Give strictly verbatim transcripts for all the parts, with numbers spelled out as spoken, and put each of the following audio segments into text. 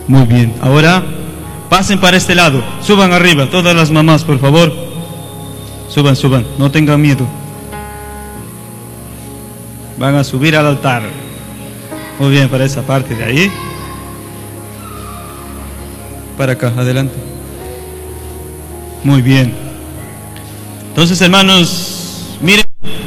Muy bien, ahora pasen para este lado, suban arriba, todas las mamás, por favor. Suban, suban, no tengan miedo. Van a subir al altar. Muy bien, para esa parte de ahí. Para acá, adelante. Muy bien. Entonces, hermanos, miren.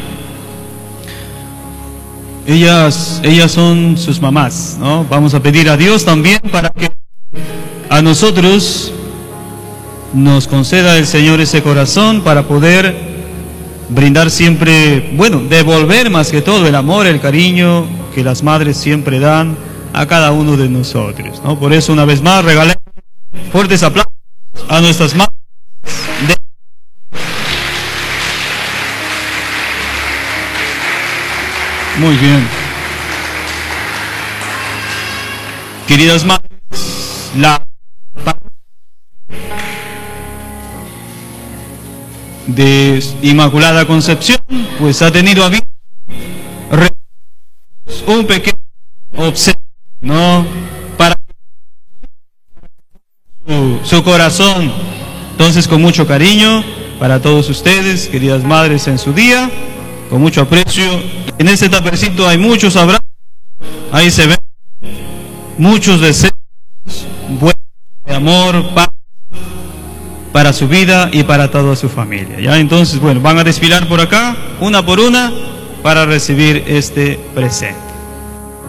Ellas, ellas son sus mamás, ¿no? Vamos a pedir a Dios también para que a nosotros nos conceda el Señor ese corazón para poder brindar siempre, bueno, devolver más que todo el amor, el cariño que las madres siempre dan a cada uno de nosotros, ¿no? Por eso, una vez más, regalemos fuertes aplausos a nuestras madres. De... Muy bien. Queridas madres, la de Inmaculada Concepción, pues ha tenido a bien un pequeño obsequio, ¿no? Para su, su corazón. Entonces, con mucho cariño para todos ustedes, queridas madres, en su día, con mucho aprecio. En este tapercito hay muchos abrazos, ahí se ven muchos deseos buenos de amor, paz para su vida y para toda su familia. Ya, entonces, bueno, van a desfilar por acá, una por una, para recibir este presente.